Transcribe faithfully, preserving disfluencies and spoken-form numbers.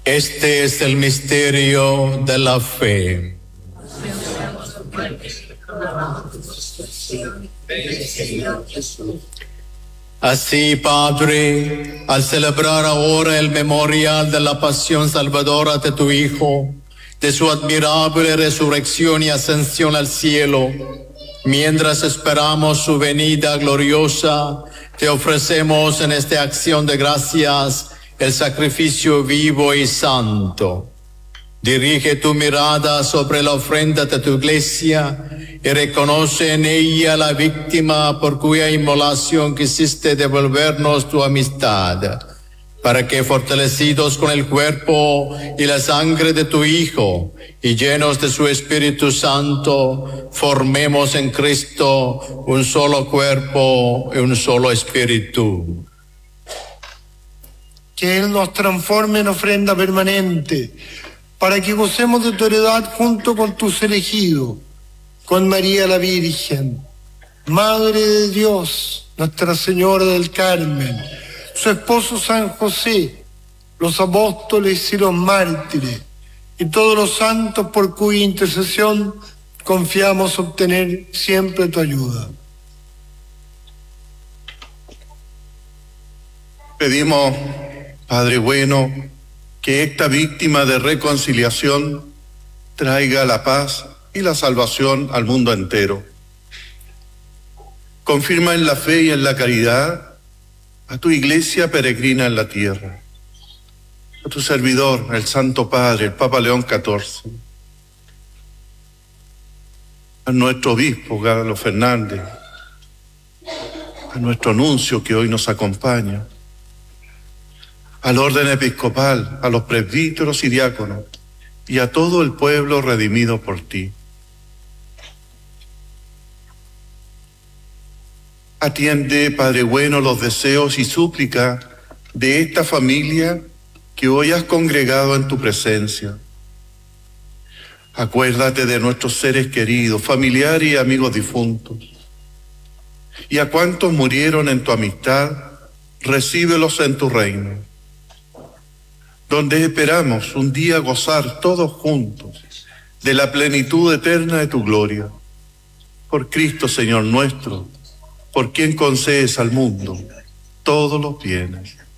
Este es el misterio de la fe. Así, Padre, al celebrar ahora el memorial de la pasión salvadora de tu Hijo, de su admirable resurrección y ascensión al cielo, mientras esperamos su venida gloriosa, te ofrecemos en esta acción de gracias el sacrificio vivo y santo. Dirige tu mirada sobre la ofrenda de tu iglesia y reconoce en ella la víctima por cuya inmolación quisiste devolvernos tu amistad, para que fortalecidos con el cuerpo y la sangre de tu Hijo y llenos de su Espíritu Santo, formemos en Cristo un solo cuerpo y un solo espíritu. Que Él nos transforme en ofrenda permanente, para que gocemos de tu heredad junto con tus elegidos, con María la Virgen, Madre de Dios, Nuestra Señora del Carmen, su esposo San José, los apóstoles y los mártires, y todos los santos por cuya intercesión confiamos obtener siempre tu ayuda. Pedimos, Padre bueno, que esta víctima de reconciliación traiga la paz y la salvación al mundo entero. Confirma en la fe y en la caridad a tu iglesia peregrina en la tierra, a tu servidor, el Santo Padre, el Papa León catorce, a nuestro obispo Galo Fernández, a nuestro nuncio que hoy nos acompaña, al orden episcopal, a los presbíteros y diáconos, y a todo el pueblo redimido por ti. Atiende, Padre bueno, los deseos y súplicas de esta familia que hoy has congregado en tu presencia. Acuérdate de nuestros seres queridos, familiares y amigos difuntos. Y a cuantos murieron en tu amistad, recíbelos en tu reino, donde esperamos un día gozar todos juntos de la plenitud eterna de tu gloria. Por Cristo, Señor nuestro, por quien concedes al mundo todos los bienes.